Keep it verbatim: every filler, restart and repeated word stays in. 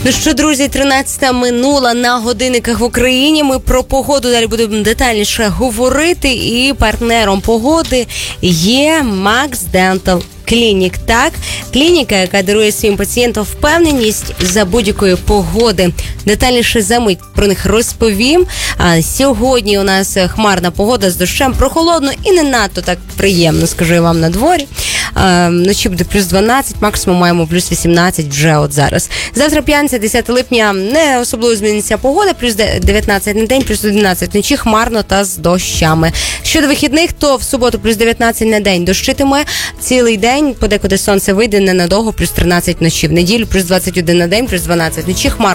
Ну що, друзі, тринадцята минула на годинниках в Україні. Ми про погоду далі будемо детальніше говорити. І партнером погоди є Max Dental Clinic. Так, клініка, яка дарує своїм пацієнтам впевненість за будь-якої погоди. Детальніше за мить про них розповім. А сьогодні у нас хмарна погода з дощем, прохолодно і не надто так приємно, скажу я вам, на дворі. А, вночі буде плюс дванадцять, максимум маємо плюс вісімнадцять вже от зараз. Завтра п'ятниця, десяте липня, не особливо зміниться погода, плюс дев'ятнадцять на день, плюс одинадцять вночі, хмарно та з дощами. Щодо вихідних, то в суботу плюс дев'ятнадцять на день дощитиме цілий день, подекуди сонце вийде ненадовго, плюс тринадцять вночі. В неділю плюс двадцять один на день, плюс дванадцять вночі, хмарно.